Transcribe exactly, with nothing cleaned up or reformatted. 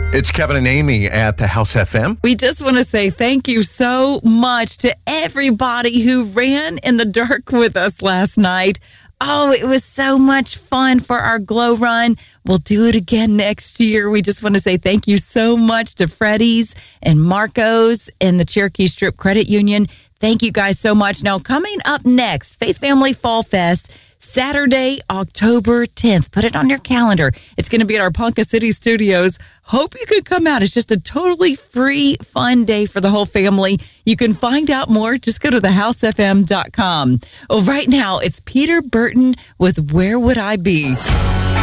It's Kevin and Amy at the House F M. We just want to say thank you so much to everybody who ran in the dark with us last night. Oh, it was so much fun for our Glow Run. We'll do it again next year. We just want to say thank you so much to Freddy's and Marco's and the Cherokee Strip Credit Union. Thank you guys so much. Now, coming up next, Faith Family Fall Fest, Saturday, October tenth. Put it on your calendar. It's going to be at our Ponca City Studios. Hope you could come out. It's just a totally free, fun day for the whole family. You can find out more. Just go to the house f m dot com. Oh, right now, it's Peter Burton with Where Would I Be?